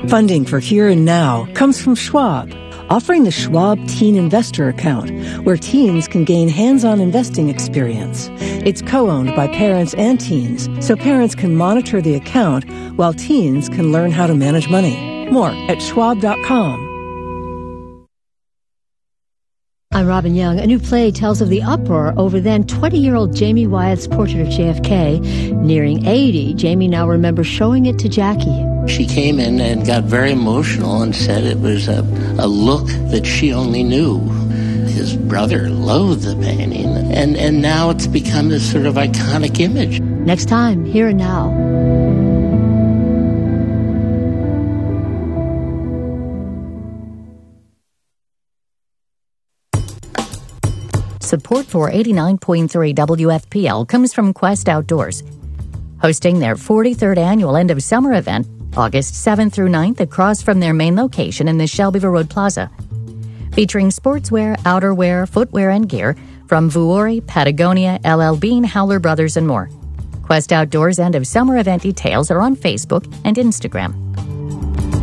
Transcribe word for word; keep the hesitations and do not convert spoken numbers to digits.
Funding for Here and Now comes from Schwab, offering the Schwab Teen Investor Account, where teens can gain hands-on investing experience. It's co-owned by parents and teens, so parents can monitor the account while teens can learn how to manage money. More at schwab dot com. I'm Robin Young. A new play tells of the uproar over then twenty-year-old Jamie Wyeth's portrait of J F K. Nearing eighty, Jamie now remembers showing it to Jackie. She came in and got very emotional and said it was a, a look that she only knew. His brother loathed the painting, and, and now it's become this sort of iconic image. Next time, Here and Now. Support for eighty-nine point three W F P L comes from Quest Outdoors, hosting their forty-third annual end of summer event August seventh through ninth across from their main location in the Shelbyville Road Plaza. Featuring sportswear, outerwear, footwear, and gear from Vuori, Patagonia, L L Bean, Howler Brothers, and more. Quest Outdoors end of summer event details are on Facebook and Instagram.